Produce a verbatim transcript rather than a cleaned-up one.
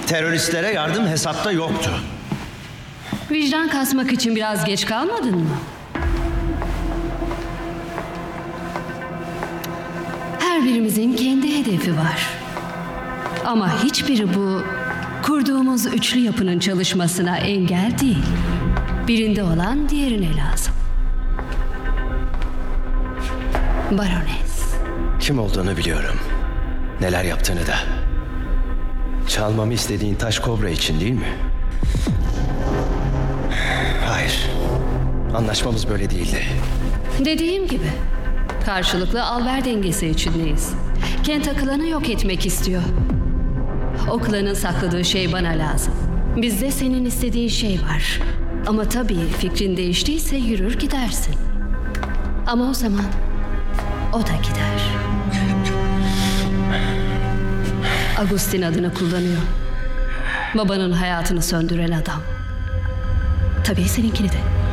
Teröristlere yardım hesapta yoktu. Vicdan kasmak için biraz geç kalmadın mı? Her birimizin kendi hedefi var. Ama hiçbiri bu kurduğumuz üçlü yapının çalışmasına engel değil. Birinde olan diğerine lazım. Baroness. Kim olduğunu biliyorum. Neler yaptığını da. Çalmamı istediğin taş kobra için değil mi? Hayır. Anlaşmamız böyle değildi. Dediğim gibi karşılıklı al-ver dengesi içindeyiz. Kent akılanı yok etmek istiyor. O klanın sakladığı şey bana lazım. Bizde senin istediğin şey var. Ama tabii fikrin değiştiyse yürür gidersin. Ama o zaman o da gider. Agustin adını kullanıyor. Babanın hayatını söndüren adam. Tabii seninkini de.